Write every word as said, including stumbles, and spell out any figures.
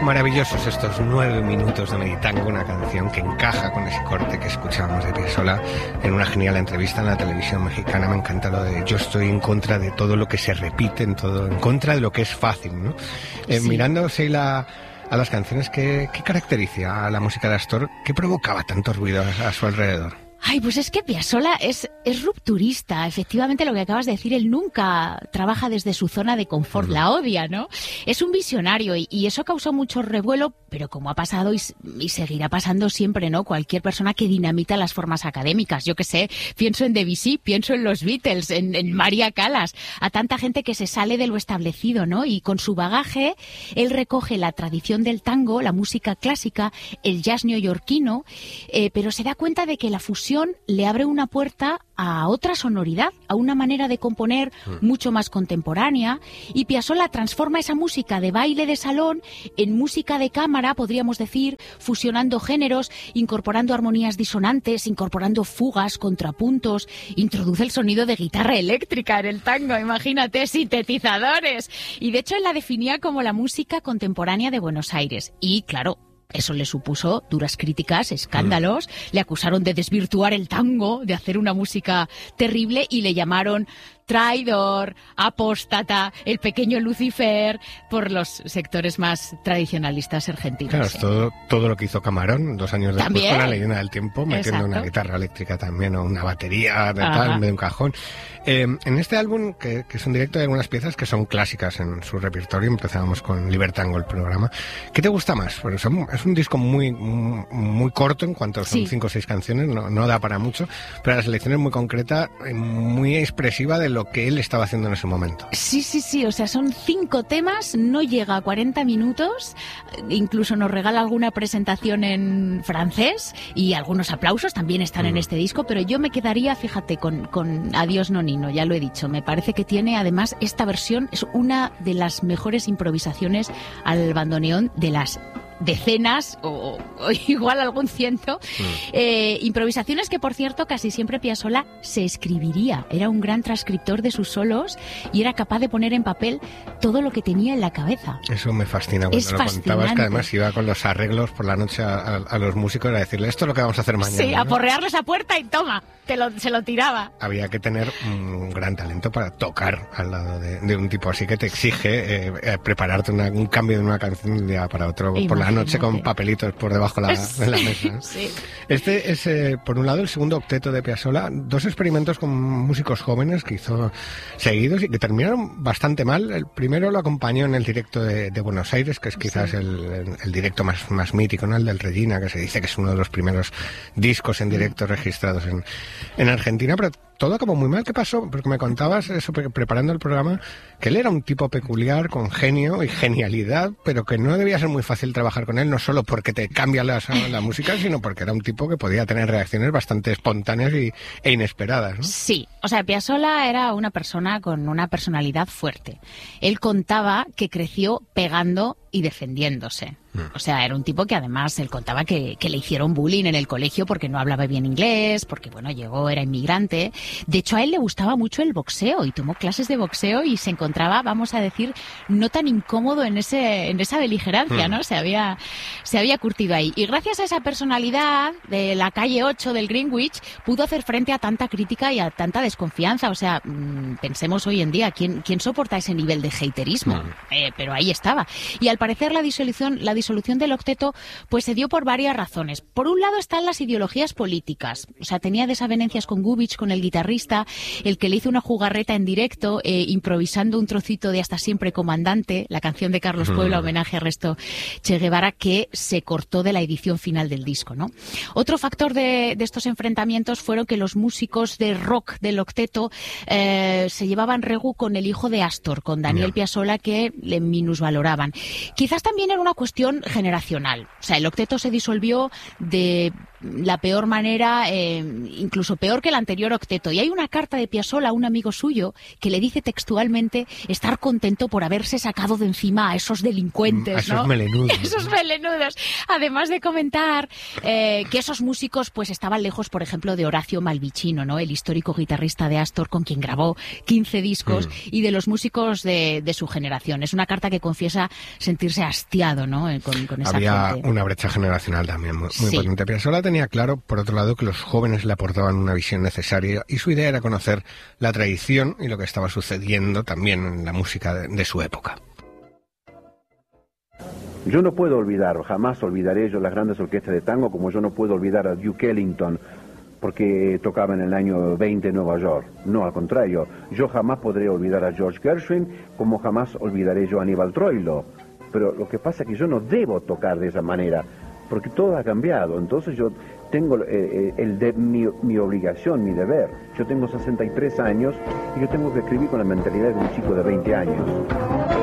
Maravillosos estos nueve minutos de Meditango, una canción que encaja con ese corte que escuchábamos de Piazzolla en una genial entrevista en la televisión mexicana. Me encanta lo de yo estoy en contra de todo lo que se repite, en todo, en contra de lo que es fácil, ¿no? Eh, sí. Mirando, Sheila, a las canciones, ¿qué, qué caracteriza a la música de Astor? ¿Qué provocaba tanto ruido a, a su alrededor? Ay, pues es que Piazzolla es, es rupturista. Efectivamente, lo que acabas de decir, él nunca trabaja desde su zona de confort, la odia, ¿no? Es un visionario y, y eso causó mucho revuelo, pero como ha pasado y, y seguirá pasando siempre, ¿no? Cualquier persona que dinamita las formas académicas. Yo qué sé, pienso en Debussy, pienso en los Beatles, en, en María Callas, a tanta gente que se sale de lo establecido, ¿no? Y con su bagaje, él recoge la tradición del tango, la música clásica, el jazz neoyorquino, eh, pero se da cuenta de que la fusión le abre una puerta a otra sonoridad, a una manera de componer mucho más contemporánea, y Piazzolla transforma esa música de baile de salón en música de cámara, podríamos decir, fusionando géneros, incorporando armonías disonantes, incorporando fugas, contrapuntos, introduce el sonido de guitarra eléctrica en el tango, imagínate, sintetizadores, y de hecho él la definía como la música contemporánea de Buenos Aires, y claro, eso le supuso duras críticas, escándalos, mm. le acusaron de desvirtuar el tango, de hacer una música terrible y le llamaron traidor, apóstata, el pequeño Lucifer, por los sectores más tradicionalistas argentinos. Claro, es todo, todo lo que hizo Camarón dos años después ¿También? con La leyenda del tiempo, metiendo Exacto. una guitarra eléctrica también o una batería de tal, en vez de un cajón. Eh, en este álbum, que, que es un directo, hay algunas piezas que son clásicas en su repertorio. Empezábamos con Libertango, el programa. ¿Qué te gusta más? Porque son, es un disco muy, muy, muy corto en cuanto son sí. cinco o seis canciones, no, no da para mucho, pero la selección es muy concreta, muy expresiva de lo que él estaba haciendo en ese momento. Sí, sí, sí, o sea, son cinco temas, no llega a cuarenta minutos, incluso nos regala alguna presentación en francés y algunos aplausos también están mm. en este disco, pero yo me quedaría, fíjate, con, con Adiós Nonino, ya lo he dicho, me parece que tiene, además, esta versión es una de las mejores improvisaciones al bandoneón de las decenas o, o igual algún ciento mm. eh, improvisaciones que, por cierto, casi siempre Piazzolla se escribiría, era un gran transcriptor de sus solos y era capaz de poner en papel todo lo que tenía en la cabeza. Eso me fascina cuando es lo fascinante. Contabas, que además iba con los arreglos por la noche a, a, a los músicos a decirle esto es lo que vamos a hacer mañana. Sí, ¿no? a porrearles a puerta y toma, te lo, se lo tiraba. Había que tener un gran talento para tocar al lado de, de un tipo así que te exige eh, eh, prepararte una, un cambio de una canción de un día para otro. Imagínate. Por la noche con papelitos por debajo de la, de la mesa. Sí. Este es, eh, por un lado, el segundo octeto de Piazzolla, dos experimentos con músicos jóvenes que hizo seguidos y que terminaron bastante mal. El primero lo acompañó en el directo de, de Buenos Aires, que es quizás sí. el, el directo más, más mítico, ¿no? El del Regina, que se dice que es uno de los primeros discos en directo registrados en, en Argentina, pero todo como muy mal. ¿Qué pasó? Porque me contabas eso preparando el programa, que él era un tipo peculiar, con genio y genialidad, pero que no debía ser muy fácil trabajar con él, no solo porque te cambia la, la música, sino porque era un tipo que podía tener reacciones bastante espontáneas y, e inesperadas, ¿no? Sí, o sea, Piazzolla era una persona con una personalidad fuerte. Él contaba que creció pegando y defendiéndose. O sea, era un tipo que además él contaba que, que le hicieron bullying en el colegio porque no hablaba bien inglés, porque bueno, llegó, era inmigrante. De hecho, a él le gustaba mucho el boxeo y tomó clases de boxeo y se encontraba, vamos a decir, no tan incómodo en ese en esa beligerancia, ¿no? Se había se había curtido ahí. Y gracias a esa personalidad de la calle ocho del Greenwich, pudo hacer frente a tanta crítica y a tanta desconfianza. O sea, mmm, pensemos hoy en día, ¿quién, quién soporta ese nivel de haterismo? Mm. Eh, pero ahí estaba. Y al parecer la disolución, la disolución del octeto pues se dio por varias razones. Por un lado están las ideologías políticas. O sea, tenía desavenencias con Gubich, con el guitarrista, el que le hizo una jugarreta en directo, eh, improvisando un trocito de Hasta siempre comandante, la canción de Carlos Puebla, homenaje a Ernesto Che Guevara, que se cortó de la edición final del disco, ¿no? Otro factor de, de estos enfrentamientos fueron que los músicos de rock del octeto eh, se llevaban regu con el hijo de Astor, con Daniel yeah. Piazzolla, que le minusvaloraban. Quizás también era una cuestión generacional. O sea, el octeto se disolvió de la peor manera, eh, incluso peor que el anterior octeto. Y hay una carta de Piazzolla a un amigo suyo que le dice textualmente estar contento por haberse sacado de encima a esos delincuentes, a esos ¿no? melenudos. Esos melenudos. Además de comentar eh, que esos músicos pues estaban lejos, por ejemplo, de Horacio Malvicino, ¿no? El histórico guitarrista de Astor, con quien grabó quince discos, mm. y de los músicos de, de su generación. Es una carta que confiesa sentirse hastiado, ¿no? Con, con esa Había gente. Una brecha generacional también muy, muy Sí. potente. Piazzolla tenía claro, por otro lado, que los jóvenes le aportaban una visión necesaria y su idea era conocer la tradición y lo que estaba sucediendo también en la música de, de su época. Yo no puedo olvidar, jamás olvidaré yo las grandes orquestas de tango, como yo no puedo olvidar a Duke Ellington porque tocaba en el año veinte en Nueva York. No, al contrario, yo jamás podré olvidar a George Gershwin como jamás olvidaré yo a Aníbal Troilo. Pero lo que pasa es que yo no debo tocar de esa manera, porque todo ha cambiado. Entonces yo tengo eh, el de, mi, mi obligación, mi deber. Yo tengo sesenta y tres años y yo tengo que escribir con la mentalidad de un chico de veinte años.